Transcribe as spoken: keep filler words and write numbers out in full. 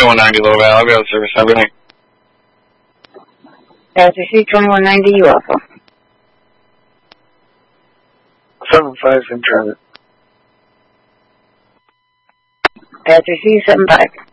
twenty-one ninety Low Valley. I'll be out of service. Have a good night. As you see, twenty-one ninety, you also. seven five in transit. As you see, seven five.